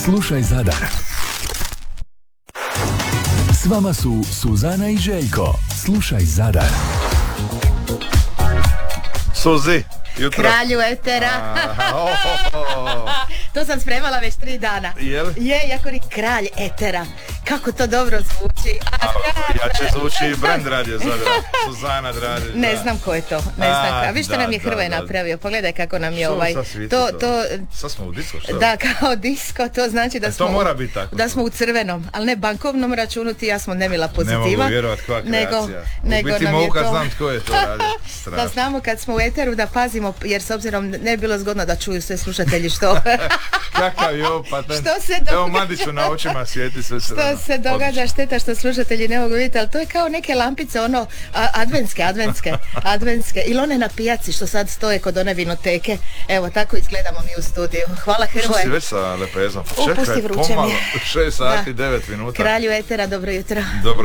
Slušaj Zadar. S vama su Suzana i Željko. Slušaj Zadar. Suzi, jutro. Kralju etera. To sam spremala već 3 dana. Jel? Je, jako ni kralj etera. Kako to dobro zvuči. Ja će zvuči brand radije Zadra. Suzana radi. Ne znam ko je to. Ne znam. A vi što nam je Hrvoje napravio? Pogledaj kako nam je ovaj. To. Sad smo u disko, što? Da, kao disko, to znači da smo. To mora biti tako. Da smo u crvenom, ali ne bankovnom računu, ti ja smo nemila pozitiva. Ne mogu vjerovat koja kreacija. Nego u biti nam mogu je kad to. znam tko je to radio. Da znamo kad smo u eteru da pazimo, jer s obzirom ne bi bilo zgodno da čuju sve slušatelji što. Kakav je ovo patent. Što se događa? Evo Mandiću na očima svijeti sve se. Što se događa, šteta što slušatelji ne mogu vidjeti, ali to je kao neke lampice, ono, adventske, ili one na pijaci što sad stoje kod one vinoteke. Evo, tako izgledamo mi u studiju. Hvala Hrvoje. Što si već sa lepezom? Pusti, vruće mi je. 6 sati, 9 minuta. Kralju etera, dobro jutro. Dobro.